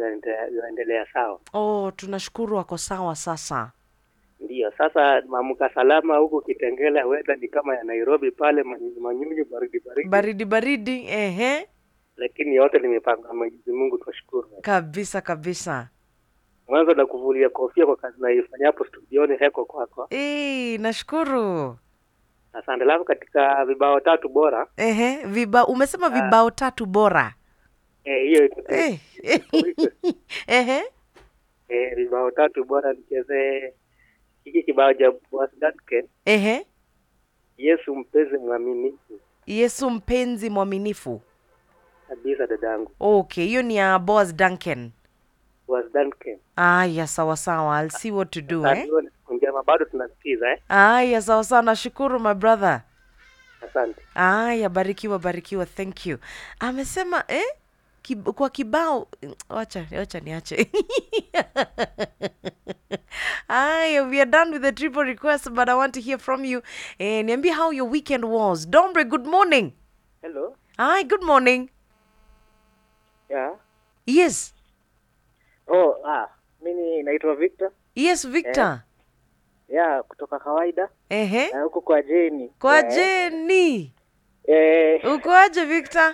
zinaendelea sawa. Oh, tunashukuru wako sawa sasa. Ndio, sasa maamka salama huku Kitengela, weather ni kama ya Nairobi pale, manyunyu baridi. Baridi, Lakini yote nimepanga Mwenyezi Mungu, tunashukuru. Kabisa. Mwanzo na kuvulia kofia kwa kazi naifanya hapo studioni, heko kwako. Nashukuru. Asante. Alafu katika vibao 3 bora. Umesema vibao 3 bora. Hiyo iko. Vibao 3 bora nicheze hiki kibao cha Boaz Duncan. Yesu mpenzi mwaminifu. Kabisa dadangu. Okay, hiyo ni ya Boaz Duncan. Ya sawa. I'll see what to do, Njema bado tunasikiza, ya sawa. Nashukuru my brother. Asante. Ya barikiwa. Thank you. Amesema kwa kibao wacha niache. We are done with the triple request, but I want to hear from you. Niambie how your weekend was. Dombre, good morning. Hello. Hi, good morning. Yeah. Yes. Mimi naitwa Victor. Yes, Victor. Kutoka kawaida. Huko kwa Jenny. Kwa Jenny. Uko aje Victor?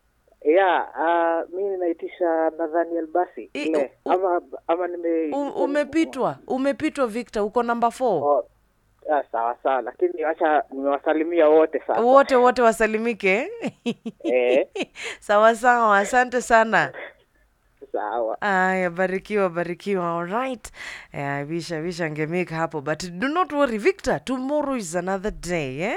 Mimi naitisha Nathaniel Basi. Ama umepitwa Victor, uko number 4. Sawa, lakini acha nimewasalimia wote sasa. Wote wasalimike. Sawa, asante sana. Sawa. Barikiwa. All right. I wish angemake hapo, but do not worry Victor, tomorrow is another day.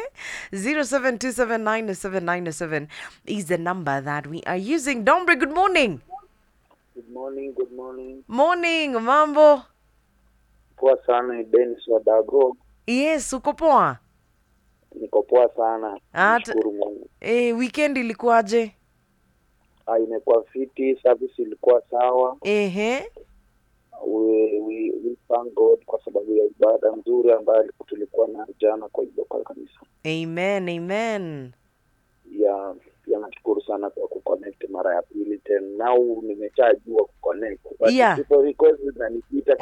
07279797 is the number that we are using. Dombre, good morning. Good morning. Morning, mambo. Poa sana, Dennis wa Dago. Yes, uko poa? Niko poa sana. Nashukuru Mungu. Weekend ilikuwaje? Imekuwa fiti, service ilikuwa sawa. We thank God kwa sababu ya ibada nzuri ambayo tulikuwa na jana kwa kanisa. Amen. Nashukuru sana kwa kuconnect mara ya pili tena. Now nimeshajua kuconnect. But people request zinanipita.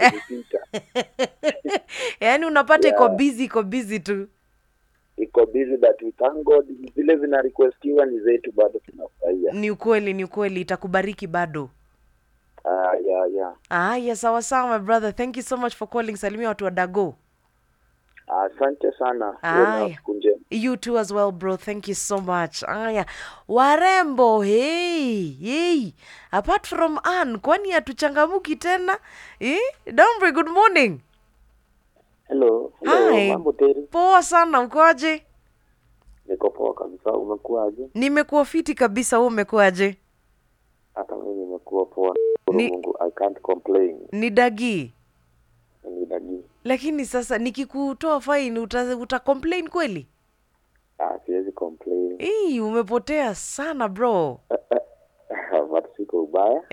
Yaani unapata iko busy tu. Iko busy, but we thank God. Zile zina requestiwa ni zetu, bado tunafurahia. Ni ukweli itakubariki bado. Sawa my brother, thank you so much for calling. Salimia watu wa Dago. Asante sana. You too as well bro, thank you so much. Warembo, hey. Apart from Ann, kwani hatuchangamuki tena? Dombre, good morning. Hello. Mambo teri. Poa sana, ukoaje? Niko poa kabisa, umekuaje? Nimekuwa fiti kabisa, wewe umekuaje? Hata mimi nimekuwa poa. Mungu, I can't complain. Ni dagi. Lakini sasa nikikutoa fine uta complain kweli? Siwezi complain. Umepotea sana bro. But siko ubaya.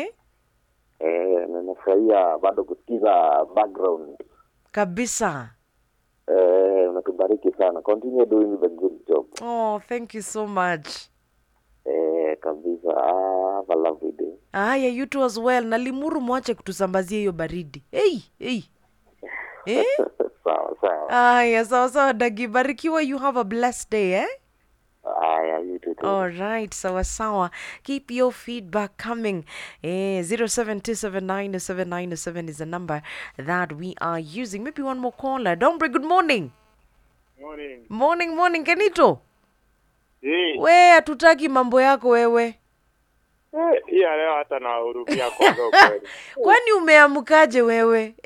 Ninafurahia bado kusikiza background. Kabisa. Unatubariki sana. Continue doing the good job. Oh, thank you so much. Kabisa. Have a lovely day. You too as well. Na Limuru mwache kutusambazia hiyo baridi. Sawa. Sawa dagi, barikiwa, you have a blessed day, You too. All right, sawa. Keep your feedback coming. 0727979797 is the number that we are using. Maybe one more caller. Dombre, good morning. Morning, Kenito. We hatutaki mambo yako wewe. Leo hata na hurumia kwanza kweli. Kwani umeamkaje wewe?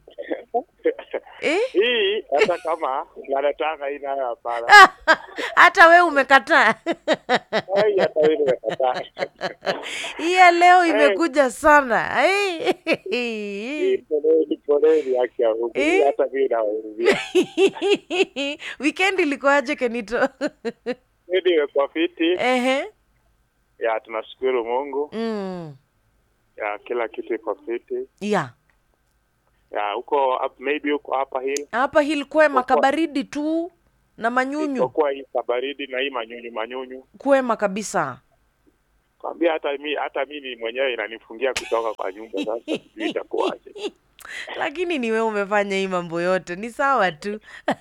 Hata kama nataka inayo hapana. Hata wewe umekataa. Hata wewe umekataa. Leo imekuja sana. Poleni yake ya Mungu. Hata mimi nahurumia. Weekend ilikuwaje Kenito? Ndio kwa fiti. Tunashukuru Mungu. Kila kitu iko fiti. Maybe uko hapa hill kwema kabaridi tu na manyunyu. Kwa hii kabaridi na hii manyunyu. Kwema kabisa. Kwambia hata mimi mwenyewe inanifungia kutoka kwa nyumba sasa itakuwaje. Lakini ni wewe umefanya hii mambo yote, ni sawa tu.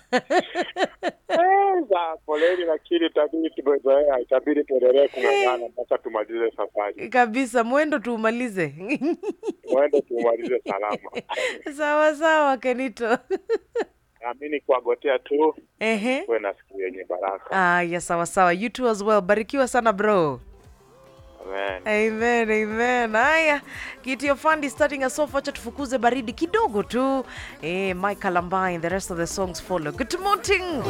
Poleni, lakini itabidi tumezoea, itabidi tuendelee kung'ang'ana mpaka tumalize safari. Kabisa, mwendo tuumalize. Mwendo tumalize salama. Sawa sawa Kenito. Naamini kuagotea tu. Ehe. Kuwe na siku yenye baraka. Ya sawa sawa. You too as well. Barikiwa sana bro. Amen. Amen, amen. Haya, Kitio Fandi starting us off. Acha tufukuze baridi kidogo tu. Michael Ambai and the rest of the songs follow. Good morning.